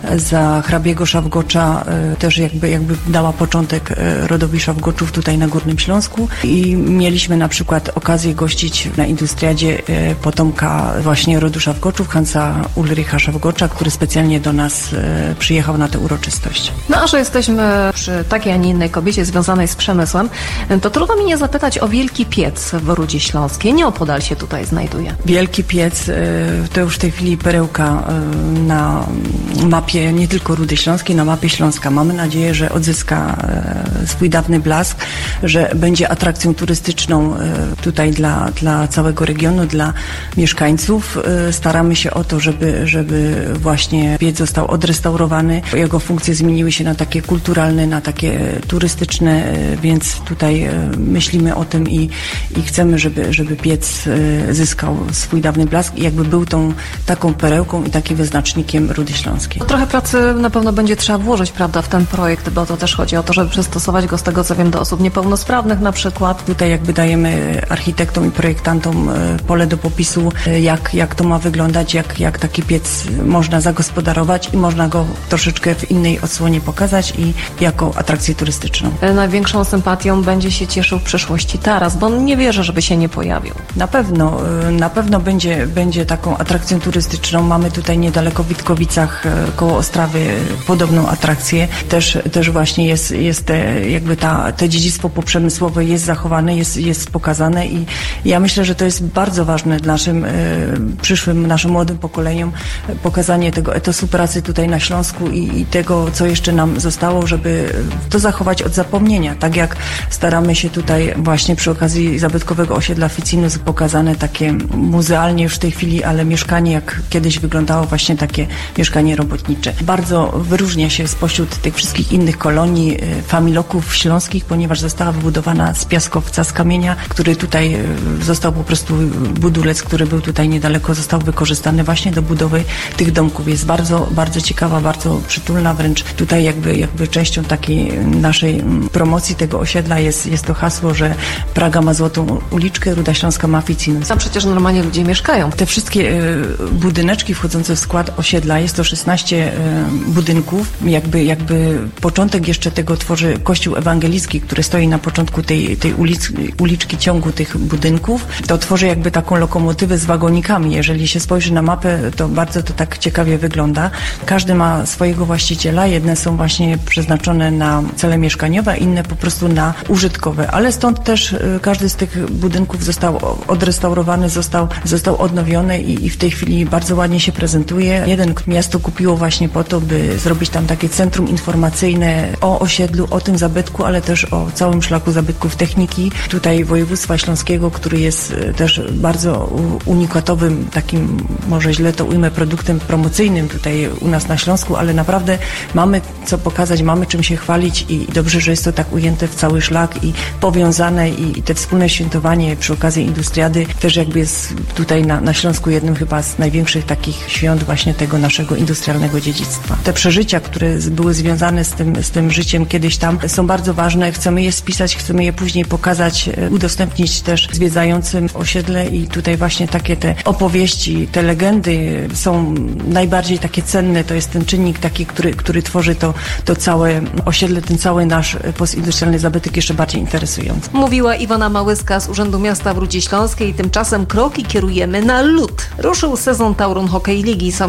za hrabiego Szawgocza też jakby, jakby dała początek rodowi Szawgoczów tutaj na Górnym Śląsku i mieliśmy na przykład okazję gościć na Industriadzie potomka właśnie rodu Szawgoczów, Hansa Ulricha Szawgocza, który specjalnie do nas przyjechał na tę uroczystość. No a że jesteśmy przy takiej, a nie innej kobiecie związanej z przemysłem, to trudno mi nie zapytać o Wielki Piec w Rudzie Śląskiej. Nieopodal się tutaj znajduje. Wielki Piec to już w tej chwili perełka na mapie nie tylko Rudy Śląskiej, na mapie Śląska. Mamy nadzieję, że odzyska swój dawny blask, że będzie atrakcją turystyczną tutaj dla, dla całego regionu, dla mieszkańców. Staramy się o to, żeby, żeby właśnie Piec został odrestaurowany. Jego funkcje zmieniły się na takie kulturalne, na takie turystyczne, więc tutaj myślimy o tym i, i chcemy, żeby, żeby Piec zyskał swój dawny blask i jakby był tą taką perełką i takim wyznacznikiem Rudy Śląskiej. Trochę pracy na pewno będzie trzeba włożyć, prawda, w ten projekt, bo to też chodzi o to, żeby przystosować go, z tego co wiem, do osób niepełnosprawnych na przykład. Tutaj jakby dajemy architektom i projektantom pole do popisu, jak, jak to ma wyglądać, jak, jak taki piec można zagospodarować i można go troszeczkę w innej odsłonie pokazać i jako atrakcję turystyczną. Największą sympatią będzie się cieszył w przyszłości Taras, bo on nie wierzy, żeby się nie pojawił. Na pewno, na pewno będzie, będzie taką atrakcją turystyczną. Mamy tutaj niedaleko w Witkowicach koło Ostrawy podobną atrakcję. Też, też właśnie jest, jest te, jakby ta, to dziedzictwo poprzemysłowe jest zachowane, jest, jest pokazane i ja myślę, że to jest bardzo ważne dla naszym e, przyszłym, naszym młodym pokoleniom pokazanie tego etosu pracy tutaj na Śląsku i, i tego, co jeszcze nam zostało, żeby to zachować od zapomnienia. Tak jak staramy się tutaj właśnie przy okazji zabytkowego osiedla Ficinus pokazane takie muzealnie już w tej chwili, ale mieszkanie jak kiedyś wyglądało właśnie takie mieszkanie robotnicze. Bardzo wyróżnia się spośród tych wszystkich innych kolonii familoków śląskich, ponieważ została wybudowana z piaskowca, z kamienia, który tutaj został po prostu budulec, który był tutaj niedaleko, został wykorzystany właśnie do budowy tych domków. Jest bardzo, bardzo ciekawa, bardzo przytulna, wręcz tutaj jakby, jakby częścią takiej naszej promocji tego osiedla jest, jest to hasło, że Praga ma złotą uliczkę, Ruda Śląska ma Ficinus. Tam przecież normalnie ludzie mieszkają. Te wszystkie y, budyneczki wchodzące w skład osiedla, jest to szesnaście y, budynków. Jakby, jakby początek jeszcze tego tworzy Kościół Ewangelicki, który stoi na początku tej, tej ulic, uliczki ciągu tych budynków. To tworzy jakby taką lokomotywę z wagonikami. Jeżeli się spojrzy na mapę, to bardzo to tak ciekawie wygląda. Każdy ma swojego właściciela. Jedne są właśnie przeznaczone na cele mieszkaniowe, inne po prostu na użytkowe. Ale stąd też y, każdy z tych budynków został odrestaurowany, został, został odnowiony i, i w tej chwili bardzo ładnie się prezentuje. Jeden miasto kupiło właśnie po to, by zrobić tam takie centrum informacyjne o osiedlu, o tym zabytku, ale też o całym szlaku zabytków techniki. Tutaj województwa śląskiego, który jest też bardzo unikatowym, takim, może źle to ujmę, produktem promocyjnym tutaj u nas na Śląsku, ale naprawdę mamy co pokazać, mamy czym się chwalić i dobrze, że jest to tak ujęte w cały szlak i powiązane i, i te wspólne świętowanie przy okazji Industriady też jakby jest tutaj na, na Śląsku jednym chyba z największych takich świąt właśnie tego naszego industrialnego dziedzictwa. Te przeżycia, które były związane z tym, z tym życiem kiedyś tam, są bardzo ważne. Chcemy je spisać, chcemy je później pokazać, udostępnić też zwiedzającym osiedle i tutaj właśnie takie te opowieści, te legendy są najbardziej takie cenne. To jest ten czynnik taki, który, który tworzy to, to całe osiedle, ten cały nasz postindustrialny zabytek jeszcze bardziej interesujący. Mówiła Iwona Małyska z Urzędu Miasta w Rudzie Śląskiej. Tymczasem kroki kierujemy na lód. Ruszył sezon Taurun Hokej Ligi. Są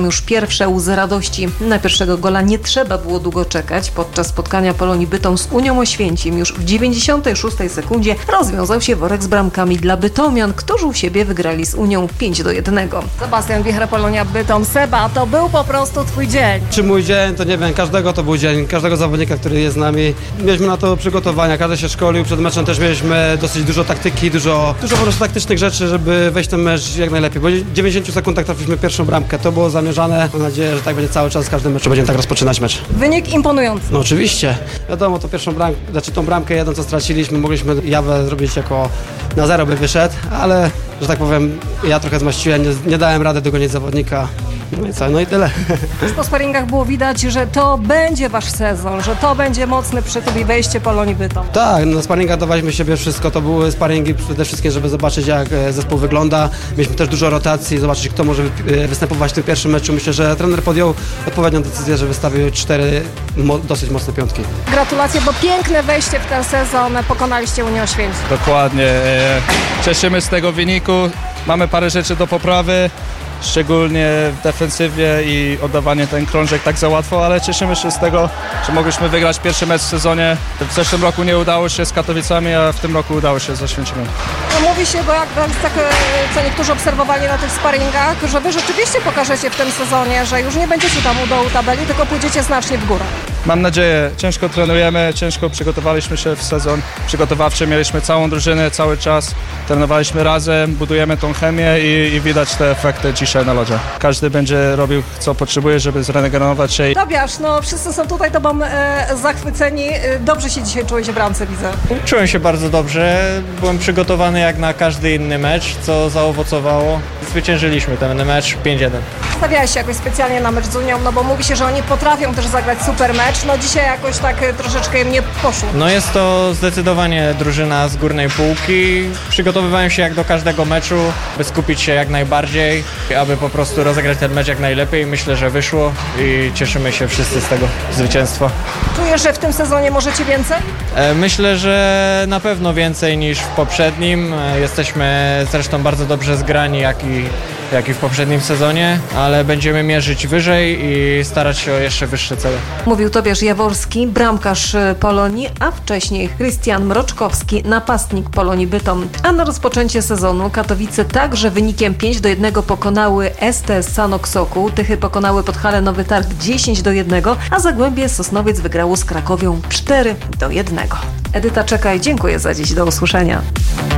już pierwsze łzy radości. Na pierwszego gola nie trzeba było długo czekać. Podczas spotkania Polonii Bytom z Unią Oświęcim już w dziewięćdziesiątej szóstej sekundzie rozwiązał się worek z bramkami dla bytomian, którzy u siebie wygrali z Unią pięć do jednego. Sebastian Wichra, Polonia Bytom. Seba, to był po prostu twój dzień. Czy mój dzień, to nie wiem, każdego to był dzień, każdego zawodnika, który jest z nami. Mieliśmy na to przygotowania, każdy się szkolił, przed meczem też mieliśmy dosyć dużo taktyki, dużo, dużo po prostu taktycznych rzeczy, żeby wejść w ten mecz jak najlepiej. Bo w dziewięćdziesięciu sekundach trafiliśmy pierwszą bramkę, to było zamierzane. Mam nadzieję, że tak będzie cały czas, w każdym meczu będziemy tak rozpoczynać mecz. Wynik imponujący. No oczywiście. Wiadomo, to pierwszą bramkę, znaczy tą bramkę jedną, co straciliśmy, mogliśmy Jawę zrobić jako na zero by wyszedł, ale, że tak powiem, ja trochę zmaściłem, nie, nie dałem rady dogonić zawodnika. No i co, no i tyle. Już po sparingach było widać, że to będzie wasz sezon, że to będzie mocny przytub i wejście Polonii Bytom. Tak, na sparingach dawaliśmy siebie wszystko, to były sparingi przede wszystkim, żeby zobaczyć, jak zespół wygląda. Mieliśmy też dużo rotacji, zobaczyć, kto może występować w tym pierwszym meczu. Myślę, że trener podjął odpowiednią decyzję, że wystawił cztery mo- dosyć mocne piątki. Gratulacje, bo piękne wejście w ten sezon, pokonaliście Unię Oświęcim. Dokładnie, cieszymy z tego wyniku, mamy parę rzeczy do poprawy. Szczególnie w defensywie i oddawanie ten krążek tak za łatwo, ale cieszymy się z tego, że mogliśmy wygrać pierwszy mecz w sezonie. W zeszłym roku nie udało się z Katowicami, a w tym roku udało się z Oświęcimiem. No mówi się, bo jak tak, co niektórzy obserwowali na tych sparingach, że wy rzeczywiście pokażecie w tym sezonie, że już nie będziecie tam u dołu tabeli, tylko pójdziecie znacznie w górę. Mam nadzieję, ciężko trenujemy, ciężko przygotowaliśmy się w sezon przygotowawczy, mieliśmy całą drużynę cały czas, trenowaliśmy razem, budujemy tą chemię i, i widać te efekty dzisiaj na lodzie. Każdy będzie robił co potrzebuje, żeby zregenerować się. Tobiasz, no wszyscy są tutaj tobą e, zachwyceni. Dobrze się dzisiaj czułeś w bramce, widzę. Czułem się bardzo dobrze, byłem przygotowany jak na każdy inny mecz, co zaowocowało. Zwyciężyliśmy ten mecz pięć jeden. Stawiałeś się jakoś specjalnie na mecz z Unią, no bo mówi się, że oni potrafią też zagrać super mecz. No dzisiaj jakoś tak troszeczkę im nie poszło. No jest to zdecydowanie drużyna z górnej półki. Przygotowywałem się jak do każdego meczu, by skupić się jak najbardziej, aby po prostu rozegrać ten mecz jak najlepiej. Myślę, że wyszło i cieszymy się wszyscy z tego zwycięstwa. Czujesz, że w tym sezonie możecie więcej? Myślę, że na pewno więcej niż w poprzednim. Jesteśmy zresztą bardzo dobrze zgrani, jak i, jak i w poprzednim sezonie, ale będziemy mierzyć wyżej i starać się o jeszcze wyższe cele. Mówił Tobiasz Jaworski, bramkarz Polonii, a wcześniej Krystian Mroczkowski, napastnik Polonii Bytom. A na rozpoczęcie sezonu Katowice także wynikiem pięć do jednego pokonały S T S Sanok Sokół. Tychy pokonały Podhale Nowy Targ dziesięć do jednego, a Zagłębie Sosnowiec wygrało z Krakowią cztery do jednego. Edyta Czekaj, dziękuję za dziś, do usłyszenia.